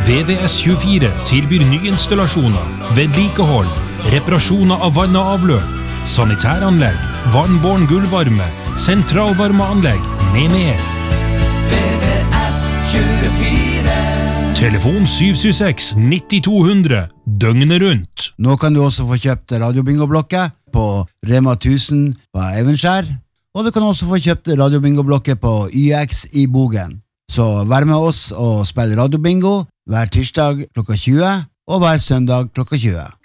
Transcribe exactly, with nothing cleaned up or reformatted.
V V S tjuefire tilbyr nyinstallasjoner, vedlikehold, reparasjoner av vann og avløp, sanitæranlegg, vannbåren gulvvarme, sentralvarmeanlegg med mer. V V S tjuefire. Telefon syv syv seks nitti to hundre, døgnet rundt. Nå kan du også få kjøpt radiobingo-blokket på Rema tusen på Evenskjær, og du kan også få kjøpt radiobingo-blokket på Y X i Bogen. Så vær med oss og spill radiobingo hver tirsdag klokka tjue og hver søndag klokka tjue.